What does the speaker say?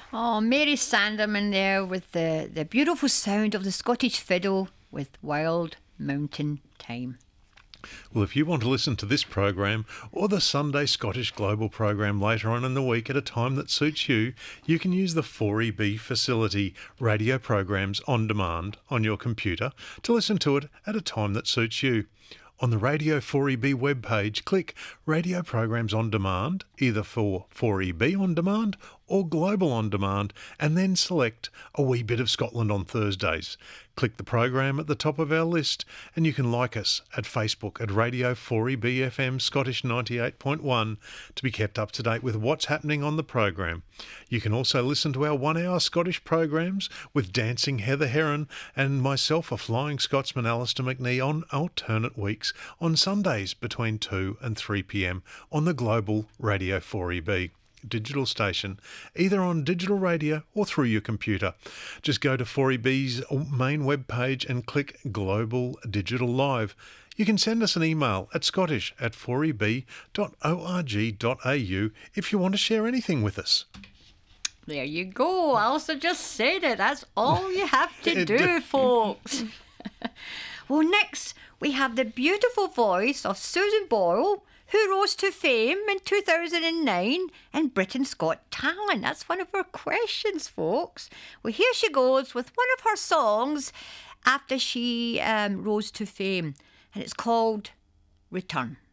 Oh, Mary Sanderman there with the beautiful sound of the Scottish fiddle with Wild Mountain Thyme. Well, if you want to listen to this program or the Sunday Scottish Global program later on in the week at a time that suits you, you can use the 4EB facility, radio programs on demand, on your computer to listen to it at a time that suits you. On the Radio 4EB webpage, click Radio Programs on Demand, either for 4EB on demand or Global on demand, and then select A Wee Bit of Scotland on Thursdays. Click the program at the top of our list, and you can like us at Facebook at Radio 4EB FM Scottish 98.1 to be kept up to date with what's happening on the program. You can also listen to our 1 hour Scottish programs with Dancing Heather Heron and myself, a Flying Scotsman, Alistair McNee, on alternate weeks on Sundays between 2 and 3 p.m. on the Global Radio 4EB digital station, either on digital radio or through your computer. Just go to 4EB's main webpage and click Global Digital Live. You can send us an email at scottish@4eb.org.au if you want to share anything with us. There you go. Alistair just said it. That's all you have to do, folks. Well, next we have the beautiful voice of Susan Boyle, who rose to fame in 2009 in Britain's Got Talent. That's one of her questions, folks. Well, here she goes with one of her songs after she rose to fame, and it's called Return.